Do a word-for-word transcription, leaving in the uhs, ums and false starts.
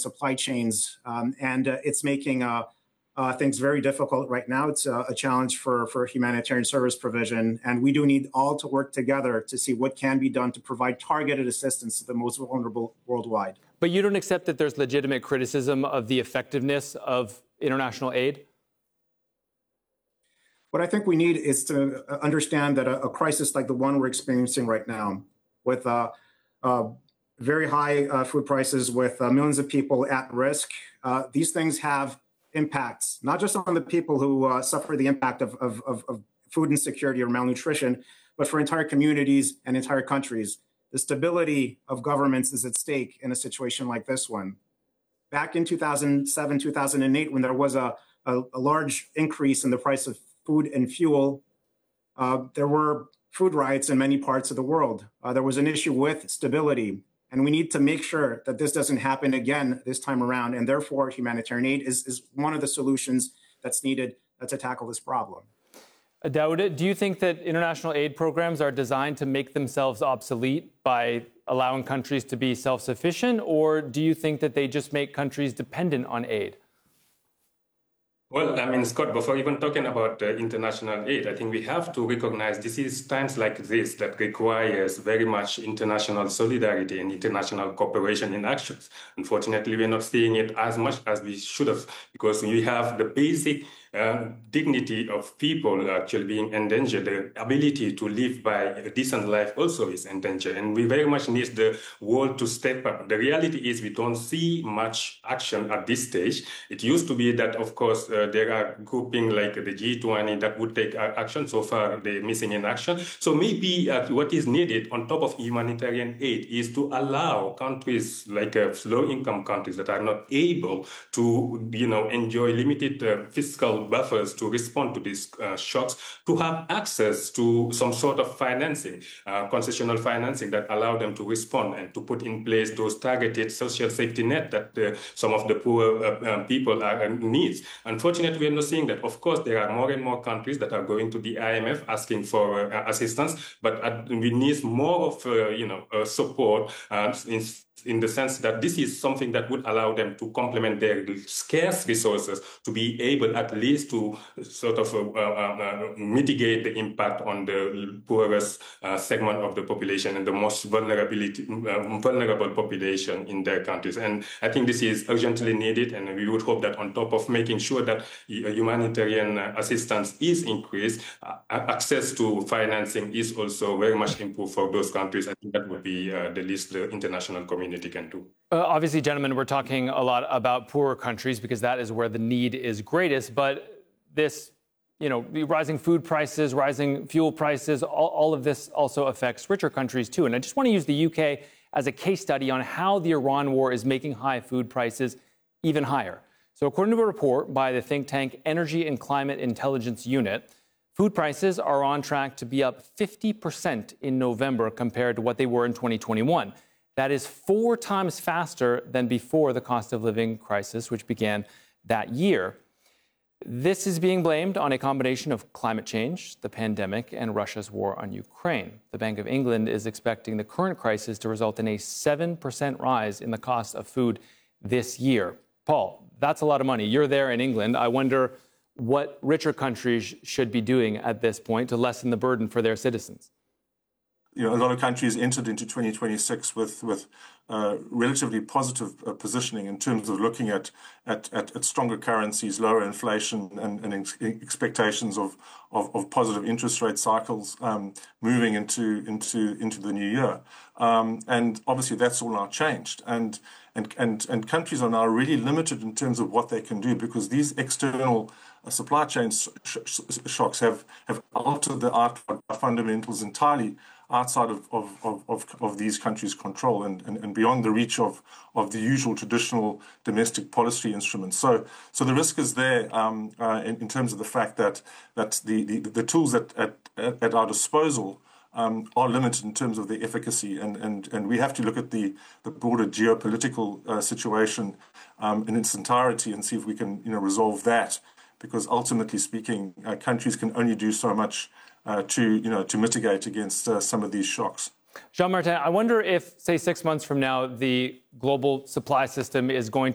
supply chains, um, and uh, it's making uh, uh, things very difficult right now. It's uh, a challenge for, for humanitarian service provision, and we do need all to work together to see what can be done to provide targeted assistance to the most vulnerable worldwide. But you don't accept that there's legitimate criticism of the effectiveness of international aid? What I think we need is to understand that a, a crisis like the one we're experiencing right now, with uh, uh, very high uh, food prices, with uh, millions of people at risk, uh, these things have impacts, not just on the people who uh, suffer the impact of, of, of, of food insecurity or malnutrition, but for entire communities and entire countries. The stability of governments is at stake in a situation like this one. Back in two thousand seven, two thousand eight, when there was a, a, a large increase in the price of food and fuel, uh, there were food riots in many parts of the world. Uh, there was an issue with stability, and we need to make sure that this doesn't happen again this time around, and therefore humanitarian aid is, is one of the solutions that's needed uh, to tackle this problem. Dawood, do you think that international aid programs are designed to make themselves obsolete by allowing countries to be self-sufficient, or do you think that they just make countries dependent on aid? Well, I mean, Scott, before even talking about uh, international aid, I think we have to recognize this is times like this that requires very much international solidarity and international cooperation in actions. Unfortunately, we're not seeing it as much as we should have, because we have the basic uh, dignity of people actually being endangered. The ability to live by a decent life also is endangered, and we very much need the world to step up. The reality is we don't see much action at this stage. It used to be that, of course, uh, there are grouping like the G twenty that would take action. So far, they're missing in action. So maybe uh, what is needed on top of humanitarian aid is to allow countries like uh, low-income countries that are not able to, you know, enjoy limited uh, fiscal buffers to respond to these uh, shocks, to have access to some sort of financing, uh, concessional financing that allow them to respond and to put in place those targeted social safety net that uh, some of the poor uh, uh, people are uh, needs. Unfortunately, we are not seeing that. Of course, there are more and more countries that are going to the I M F asking for uh, assistance, but uh, we need more of uh, you know uh, support uh, in in the sense that this is something that would allow them to complement their scarce resources to be able at least to sort of uh, uh, uh, mitigate the impact on the poorest uh, segment of the population and the most vulnerability, uh, vulnerable population in their countries. And I think this is urgently needed, and we would hope that on top of making sure that humanitarian assistance is increased, uh, access to financing is also very much improved for those countries. I think that would be uh, the least the international community can do. Uh, obviously, gentlemen, we're talking a lot about poorer countries because that is where the need is greatest. But this, you know, rising food prices, rising fuel prices, all, all of this also affects richer countries too. And I just want to use the U K as a case study on how the Iran war is making high food prices even higher. So according to a report by the think tank Energy and Climate Intelligence Unit, food prices are on track to be up fifty percent in November compared to what they were in twenty twenty-one. That is four times faster than before the cost of living crisis, which began that year. This is being blamed on a combination of climate change, the pandemic, and Russia's war on Ukraine. The Bank of England is expecting the current crisis to result in a seven percent rise in the cost of food this year. Paul, that's a lot of money. You're there in England. I wonder what richer countries should be doing at this point to lessen the burden for their citizens. You know, a lot of countries entered into twenty twenty-six with with uh, relatively positive uh, positioning in terms of looking at at, at, at stronger currencies, lower inflation, and, and ex- expectations of, of, of positive interest rate cycles um, moving into into into the new year. Um, and obviously, that's all now changed, and and and and countries are now really limited in terms of what they can do because these external uh, supply chain sh- sh- shocks have have altered the art fundamentals entirely outside of, of, of, of, of these countries' control and, and, and beyond the reach of, of the usual traditional domestic policy instruments. So so the risk is there um, uh, in, in terms of the fact that that the, the, the tools at, at, at our disposal um, are limited in terms of their efficacy. And, and, and we have to look at the, the broader geopolitical uh, situation um, in its entirety and see if we can you know resolve that. Because ultimately speaking, uh, countries can only do so much Uh, to you know to mitigate against uh, some of these shocks. Jean-Martin, I wonder if, say, six months from now, the global supply system is going